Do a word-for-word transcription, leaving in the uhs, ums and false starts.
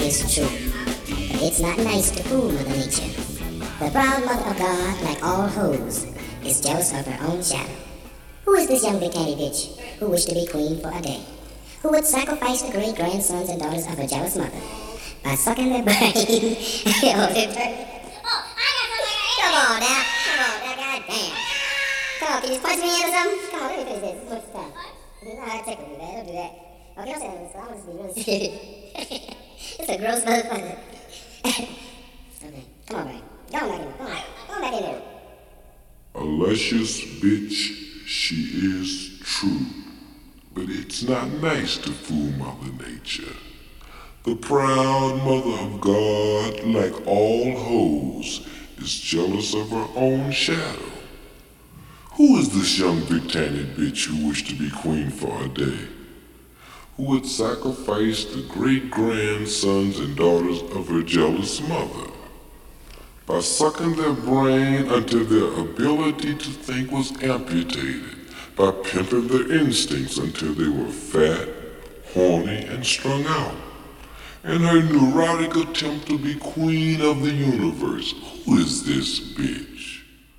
is true. But it's not nice to fool Mother Nature. The proud mother of God, like all hoes, is jealous of her own shadow. Who is this young big candy bitch who wished to be queen for a day? Who would sacrifice the great grandsons and daughters of her jealous mother by sucking their brain? Oh, I got something. Come on now, come on now, goddamn. Come on, can you punch me in or something? Come on, let me finish this. This is much time. You know how to tickle me, man. Don't do that. Okay, don't say that, so I'm just be really serious. It's a gross motherfucker. Okay, come on, Brian. Go on back in there. Come on. Go on back in there. A luscious bitch she is true, but it's not nice to fool Mother Nature. The proud mother of God, like all hoes, is jealous of her own shadow. Who is this young big-tanted bitch who wished to be queen for a day? Who would sacrifice the great-grandsons and daughters of her jealous mother by sucking their brain until their ability to think was amputated, by pimping their instincts until they were fat, horny, and strung out, in her neurotic attempt to be queen of the universe? Who is this bitch?